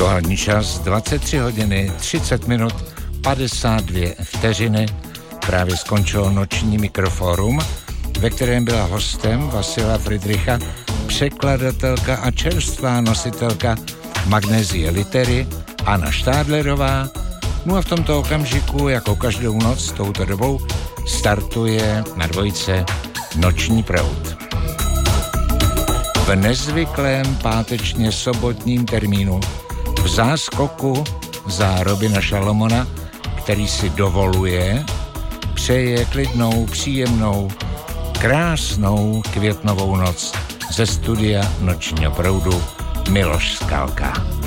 Aktuální čas 23 hodiny 30 minut 52 vteřiny. Právě skončilo noční mikrofórum, ve kterém byla hostem Vasila Fridricha, překladatelka a čerstvá nositelka Magnézie litery Anna Štádlerová. No a v tomto okamžiku, jako každou noc touto dobou, startuje na dvojce Noční proud. V nezvyklém pátečně sobotním termínu v záskoku za Robina Šalomona, který si dovoluje, přeje klidnou, příjemnou, krásnou květnovou noc ze studia Nočního proudu Miloš Skalka.